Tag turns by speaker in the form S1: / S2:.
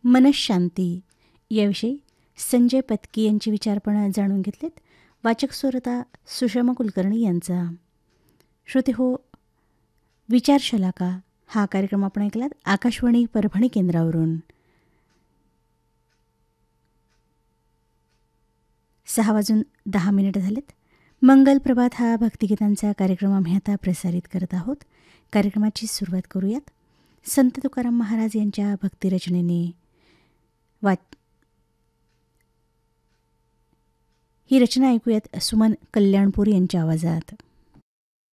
S1: मनशांती याविषयी संजय पत्की यांची विचारपण जाणून घेतलेत. वाचक स्वरता सुषमा कुलकर्णी यांचा. श्रोते हो, विचारशलाका हा कार्यक्रम आपण ऐकलात आकाशवाणी परभणी केंद्रावरून. 6:10 झालेत. मंगल प्रभात हा भक्तिगीतांचा कार्यक्रम आम्ही आता प्रसारित करत आहोत. कार्यक्रमाची सुरुवात करूयात. संत तुकाराम महाराज यांच्या भक्तिरचनेने ही रचना ऐकूयात सुमन कल्याणपूर यांच्या आवाजात.